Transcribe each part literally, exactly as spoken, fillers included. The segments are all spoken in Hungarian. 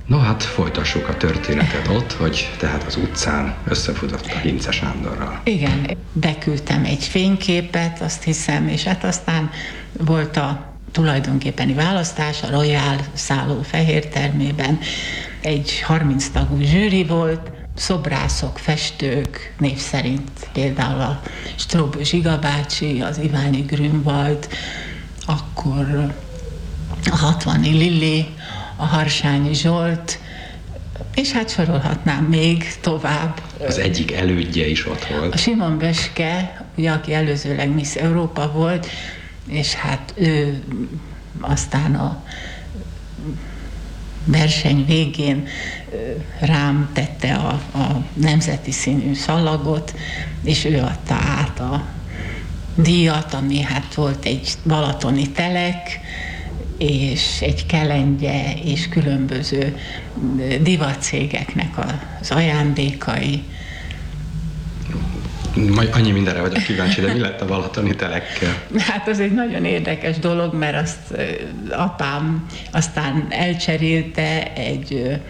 No hát folytassuk a történetet ott, hogy tehát az utcán összefutott a Hincze Sándorral. Igen, beküldtem egy fényképet, azt hiszem, és hát aztán volt a tulajdonképpeni választás a Royal szálló Fehértermében. Egy harminc tagú zsűri volt, szobrászok, festők, név szerint például a Stróbő Zsiga bácsi, az Iványi Grünwald, akkor a hatvani Lili, a Harsányi Zsolt, és hát sorolhatnám még tovább. Az egyik elődje is ott volt. A Simon Böske, ugye, aki előzőleg Miss Európa volt, és hát ő aztán a verseny végén rám tette a, a nemzeti színű szallagot, és ő adta át a díjat, ami hát volt egy balatoni telek, és egy kelengye, és különböző divatcégeknek az ajándékai. Majd annyi mindenre vagyok kíváncsi, de mi lett a balatoni telekkel? Hát az egy nagyon érdekes dolog, mert azt apám aztán elcserélte egy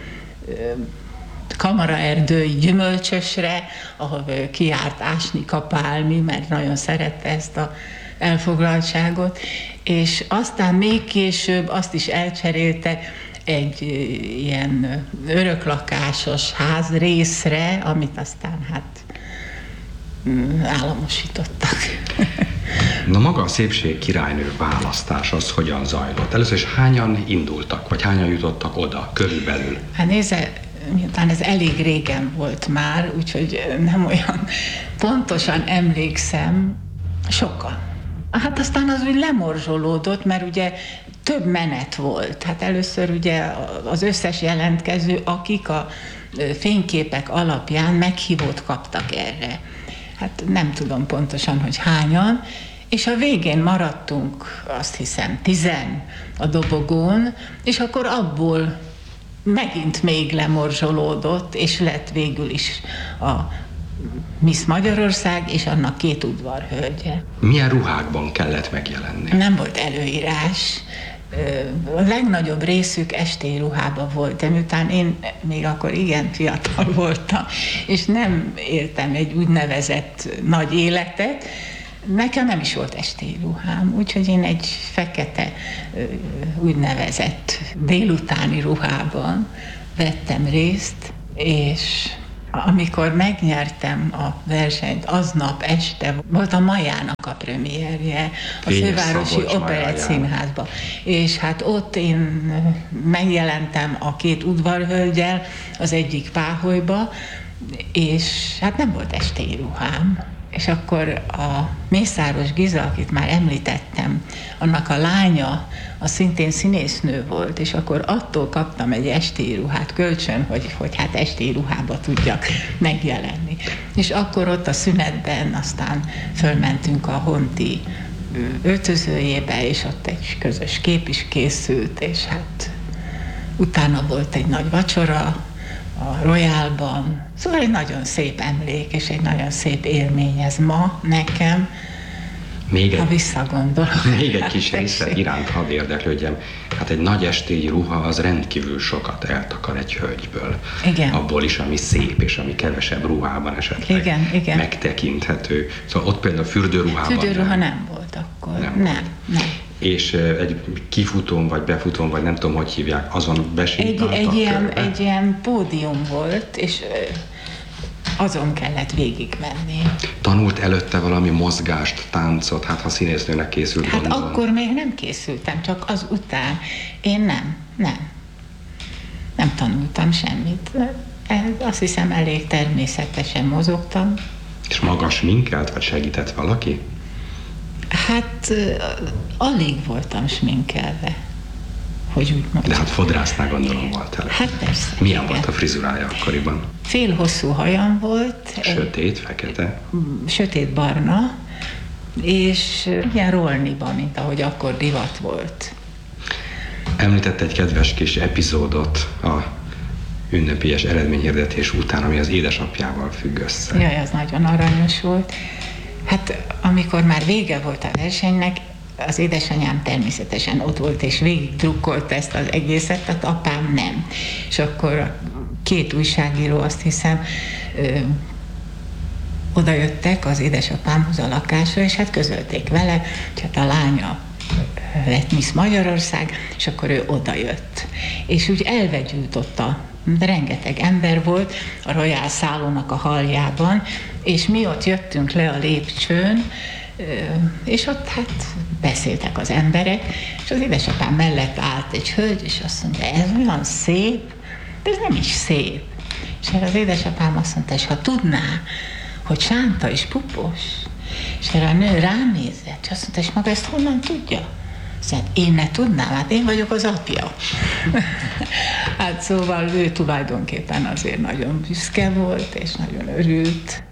kamaraerdői gyümölcsösre, ahol kiárt ásni, kapálni, mert nagyon szerette ezt a elfoglaltságot, és aztán még később azt is elcserélte egy ilyen öröklakásos ház részre, amit aztán hát államosítottak. Na maga a szépség királynő választás az hogyan zajlott? Először is hányan indultak, vagy hányan jutottak oda körülbelül? Hát nézze, miután ez elég régen volt már, úgyhogy nem olyan pontosan emlékszem, sokan. Hát aztán az úgy lemorzsolódott, mert ugye több menet volt. Hát először ugye az összes jelentkező, akik a fényképek alapján meghívót kaptak erre. Hát nem tudom pontosan, hogy hányan, és a végén maradtunk, azt hiszem, tizen a dobogón, és akkor abból megint még lemorzsolódott, és lett végül is a Miss Magyarország, és annak két udvarhölgye. Milyen ruhákban kellett megjelenni? Nem volt előírás. A legnagyobb részük estély ruhában volt, de miután én még akkor igen fiatal voltam, és nem éltem egy úgynevezett nagy életet, nekem nem is volt estélyruhám, úgyhogy én egy fekete úgynevezett délutáni ruhában vettem részt, és amikor megnyertem a versenyt, aznap este volt a Majának a premierje, a Fővárosi Operett Színházban. És hát ott én megjelentem a két udvarhölgyel, az egyik páholyba, és hát nem volt estélyruhám. És akkor a Mészáros Giza, akit már említettem, annak a lánya, a szintén színésznő volt, és akkor attól kaptam egy estélyruhát kölcsön, hogy, hogy hát estélyruhába tudjak megjelenni. És akkor ott a szünetben aztán fölmentünk a Honti öltözőjébe, és ott egy közös kép is készült, és hát utána volt egy nagy vacsora a Royalban. Szóval egy nagyon szép emlék, és egy nagyon szép élmény ez ma nekem, még ha egy, visszagondolok. Még egy kis részlet iránt hadd érdeklődjem. Hát egy nagy estély ruha az rendkívül sokat eltakar egy hölgyből. Igen. Abból is, ami szép, és ami kevesebb ruhában esetleg igen, igen. megtekinthető. Szóval ott például fürdőruhában Fürdőruha nem, nem volt akkor. Nem, nem, volt. nem. És egy kifutón, vagy befutón, vagy nem tudom, hogy hívják, azon besétáltak egy, egy, ilyen, körbe. egy ilyen pódium volt, és azon kellett végigmenni. Tanult előtte valami mozgást, táncot, hát ha színésznőnek készült, Hát gondolom. akkor még nem készültem, csak az után. Én nem, nem. Nem tanultam semmit. Azt hiszem, elég természetesen mozogtam. És magas sminkelt, vagy segített valaki? Hát alig voltam sminkelve, hogy úgy mondjam. De hát fodrásznál gondolom volt el. Hát persze. Milyen igen. volt a frizurája akkoriban? Fél hosszú hajam volt. Sötét, fekete? Sötét barna, és ilyen rolniba, mint ahogy akkor divat volt. Említette egy kedves kis epizódot a ünnepélyes eredményhirdetés után, ami az édesapjával függ össze. Jaj, az nagyon aranyos volt. Hát amikor már vége volt a versenynek, az édesanyám természetesen ott volt, és végig drukkolt ezt az egészet, tehát apám nem. És akkor két újságíró, azt hiszem, ö, oda jöttek az édesapámhoz a lakásra, és hát közölték vele, hogy hát a lánya lett Miss Magyarország, és akkor ő oda jött. És úgy elvegyült ott a rengeteg ember volt a Royal szállónak a haljában, és mi ott jöttünk le a lépcsőn, és ott hát beszéltek az emberek, és az édesapám mellett állt egy hölgy, és azt mondta, ez olyan szép, de ez nem is szép. És erre az édesapám azt mondta, és ha tudná, hogy sánta és pupos, és erre a nő ránézett, és azt mondta, és maga ezt honnan tudja? Szóval én ne tudnám, hát én vagyok az apja. Hát szóval ő tulajdonképpen azért nagyon büszke volt, és nagyon örült.